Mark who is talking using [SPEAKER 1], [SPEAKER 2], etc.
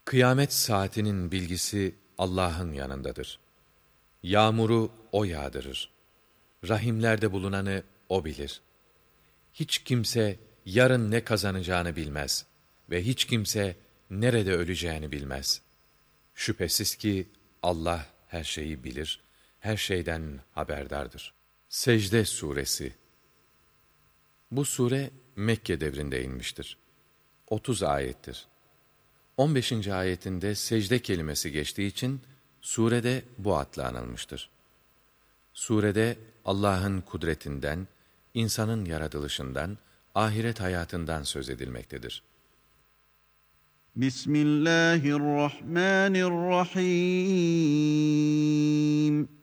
[SPEAKER 1] Kıyamet saatinin bilgisi Allah'ın yanındadır. Yağmuru O yağdırır. Rahimlerde bulunanı O bilir. Hiç kimse yarın ne kazanacağını bilmez ve hiç kimse nerede öleceğini bilmez. Şüphesiz ki Allah her şeyi bilir, her şeyden haberdardır. Secde Suresi. Bu sure Mekke devrinde inmiştir. 30 ayettir. 15. ayetinde secde kelimesi geçtiği için surede bu adla anılmıştır. Surede Allah'ın kudretinden, insanın yaratılışından, ahiret hayatından söz edilmektedir.
[SPEAKER 2] Bismillahirrahmanirrahim.